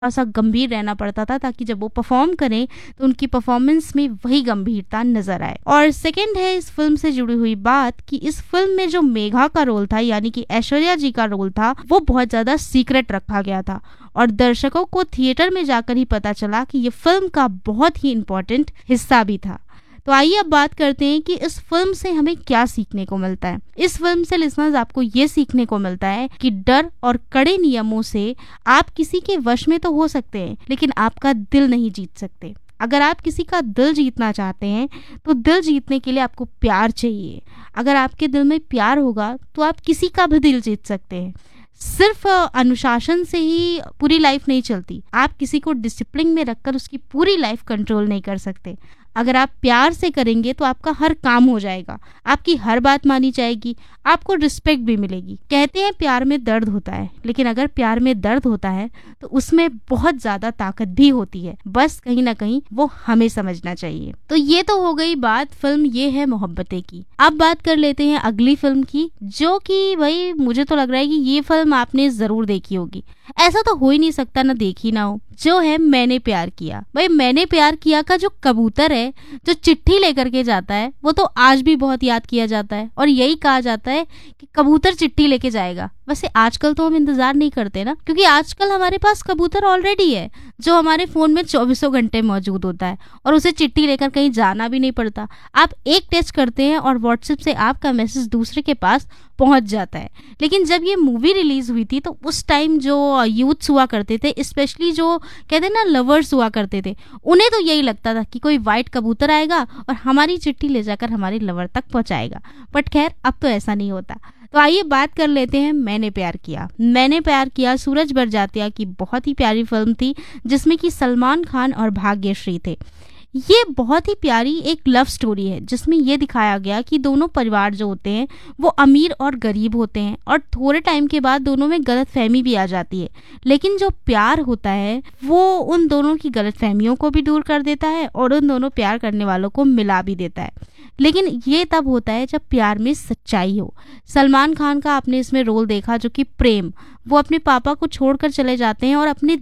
सा गंभीर रहना पड़ता था ताकि जब वो परफॉर्म करें तो उनकी परफॉर्मेंस में वही गंभीरता नजर आए। और सेकंड है इस फिल्म से जुड़ी हुई बात कि इस फिल्म में जो मेघा का रोल था यानी कि ऐश्वर्या जी का रोल था वो बहुत ज्यादा सीक्रेट रखा गया था और दर्शकों को थिएटर में जाकर ही पता चला कि ये फिल्म का बहुत ही इम्पोर्टेंट हिस्सा भी था। तो आइए अब बात करते हैं कि इस फिल्म से हमें क्या सीखने को मिलता है। इस फिल्म से लिसनर्स आपको ये सीखने को मिलता है कि डर और कड़े नियमों से आप किसी के वश में तो हो सकते हैं लेकिन आपका दिल नहीं जीत सकते। अगर आप किसी का दिल जीतना चाहते हैं तो दिल जीतने के लिए आपको प्यार चाहिए। अगर आपके दिल में प्यार होगा तो आप किसी का भी दिल जीत सकते हैं। सिर्फ अनुशासन से ही पूरी लाइफ नहीं चलती। आप किसी को डिसिप्लिन में रखकर उसकी पूरी लाइफ कंट्रोल नहीं कर सकते। अगर आप प्यार से करेंगे तो आपका हर काम हो जाएगा, आपकी हर बात मानी जाएगी, आपको रिस्पेक्ट भी मिलेगी। कहते हैं प्यार में दर्द होता है, लेकिन अगर प्यार में दर्द होता है तो उसमें बहुत ज्यादा ताकत भी होती है, बस कहीं ना कहीं वो हमें समझना चाहिए। तो ये तो हो गई बात फिल्म ये है मोहब्बतें की। अब बात कर लेते हैं अगली फिल्म की, जो कि भाई मुझे तो लग रहा है कि ये फिल्म आपने जरूर देखी होगी। ऐसा तो हो ही नहीं सकता ना देखी ना हो, जो है मैंने प्यार किया। भाई मैंने प्यार किया का जो कबूतर है जो चिट्ठी लेकर के जाता है वो तो आज भी बहुत याद किया जाता है और यही कहा जाता है कि कबूतर चिट्ठी लेके जाएगा। वैसे आजकल तो हम इंतजार नहीं करते ना, क्योंकि आजकल हमारे पास कबूतर ऑलरेडी है जो हमारे फोन में 24 घंटे मौजूद होता है और उसे चिट्ठी लेकर कहीं जाना भी नहीं पड़ता। आप एक टेक्स्ट करते हैं और व्हाट्सएप से आपका मैसेज दूसरे के पास पहुंच जाता है। लेकिन जब ये मूवी रिलीज हुई थी तो उस टाइम जो यूथ्स हुआ करते थे, स्पेशली जो कहते हैं ना लवर्स हुआ करते थे, उन्हें तो यही लगता था कि कोई व्हाइट कबूतर आएगा और हमारी चिट्ठी ले जाकर हमारे लवर तक पहुंचाएगा। बट खैर अब तो ऐसा नहीं होता। तो आइए बात कर लेते हैं मैंने प्यार किया। मैंने प्यार किया सूरज बड़जात्या की बहुत ही प्यारी फिल्म थी जिसमें कि सलमान खान और भाग्यश्री थे। ये बहुत ही प्यारी एक लव स्टोरी है जिसमें ये दिखाया गया कि दोनों परिवार जो होते हैं वो अमीर और गरीब होते हैं और थोड़े टाइम के बाद दोनों में गलतफहमी भी आ जाती है, लेकिन जो प्यार होता है वो उन दोनों की गलतफहमियों को भी दूर कर देता है और उन दोनों प्यार करने वालों को मिला भी देता है। लेकिन ये तब होता है जब प्यार में सच्चाई हो। सलमान खान का आपने इसमें रोल देखा जो कि प्रेम, वो अपने पापा को छोड़कर चले जाते हैं और अपने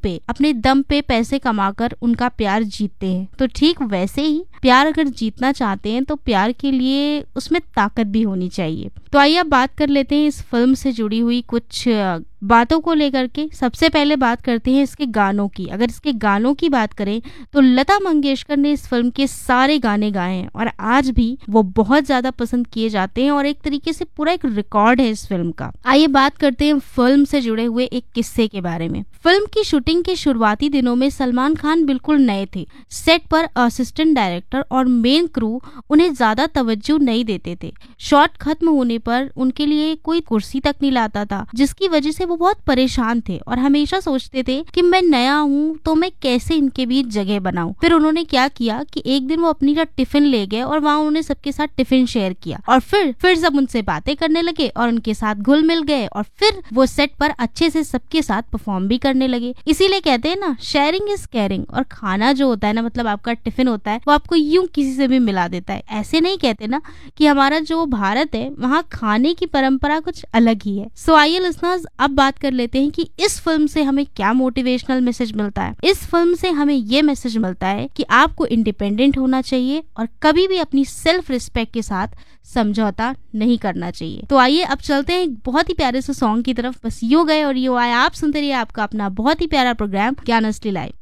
दम पे पैसे कमाकर उनका प्यार जीतते हैं। तो ठीक वैसे ही प्यार अगर जीतना चाहते हैं तो प्यार के लिए उसमें ताकत भी होनी चाहिए। तो आइए अब बात कर लेते हैं इस फिल्म से जुड़ी हुई कुछ बातों को लेकर के। सबसे पहले बात करते हैं इसके गानों की। अगर इसके गानों की बात करें तो लता मंगेशकर ने इस फिल्म के सारे गाने गाए हैं और आज भी वो बहुत ज्यादा पसंद किए जाते हैं और एक तरीके से पूरा एक रिकॉर्ड है इस फिल्म का। आइए बात करते हैं फिल्म से जुड़े हुए एक किस्से के बारे में। फिल्म की शूटिंग के शुरुआती दिनों में सलमान खान बिल्कुल नए थे। सेट पर असिस्टेंट डायरेक्टर और मेन क्रू उन्हें ज्यादा तवज्जो नहीं देते थे। शॉट खत्म होने पर उनके लिए कोई कुर्सी तक नहीं लाता था, जिसकी वजह से वो बहुत परेशान थे और हमेशा सोचते थे कि मैं नया हूँ तो मैं कैसे इनके बीच जगह बनाऊं। फिर उन्होंने क्या किया कि एक दिन वो अपनी टिफिन ले गए और वहाँ उन्होंने सबके साथ टिफिन शेयर किया और फिर सब उनसे बातें करने लगे और उनके साथ घुल मिल गए और फिर वो सेट पर अच्छे से सबके साथ परफॉर्म भी करने लगे। इसीलिए कहते हैं ना, शेयरिंग इज केयरिंग। और खाना जो होता है ना, मतलब आपका टिफिन होता है, वो आपको यूं किसी से भी मिला देता है। ऐसे नहीं कहते ना कि हमारा जो भारत है वहाँ खाने की परंपरा कुछ अलग ही है। सो आइए लिसनर्स अब बात कर लेते हैं कि इस फिल्म से हमें क्या मोटिवेशनल मैसेज मिलता है। इस फिल्म से हमें ये मैसेज मिलता है कि आपको इंडिपेंडेंट होना चाहिए और कभी भी अपनी सेल्फ रिस्पेक्ट के साथ समझौता नहीं करना चाहिए। तो आइए अब चलते हैं एक बहुत ही प्यारे से सॉन्ग की तरफ। बस यूं गए और यूं आए। आप सुनते रहिए आपका अपना बहुत ही प्यारा प्रोग्राम ज्ञान असली लाइव।